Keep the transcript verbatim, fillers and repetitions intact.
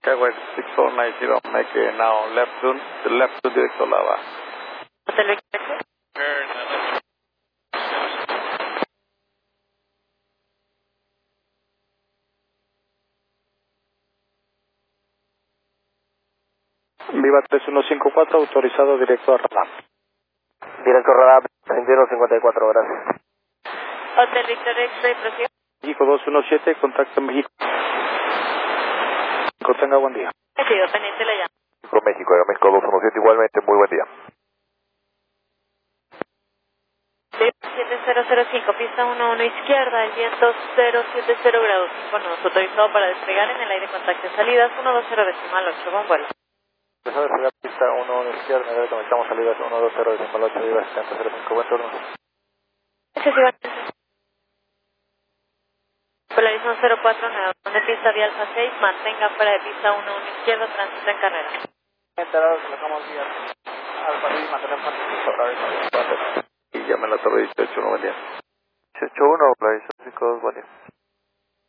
Jaguar six four nine zero, make it now left turn, the left to directo Lava. Hotel Victoria. Viva tres uno cinco cuatro, autorizado directo a Radar. Directo Radar, veintiuno cincuenta y cuatro horas. Hotel Victoria X-Ray, prosigue. México dos uno siete, contacto México. Que tenga buen día. Recibido, pendiente la llama. México, México, México dos uno siete igualmente, muy buen día. siete cero cero cinco, pista uno uno izquierda, el viento cero siete cero grados cinco nudos, autorizado para despegar en el aire contacto salidas uno dos cero decimal ocho, con vuelo. Empezó a despegar pista uno uno izquierda, en el aire conectamos salidas uno dos cero decimal ocho, viva setenta cero cinco, buen turno. Excesivamente. Polarizón cero cuatro nueve, de pista vía alfa seis, mantenga fuera de pista uno uno izquierda, tránsito en carrera. Enterados, colocamos vía alfa seis, mantenemos y llame a la torre dieciocho uno, buen día. dieciocho uno, Polarizón cinco dos, buen día.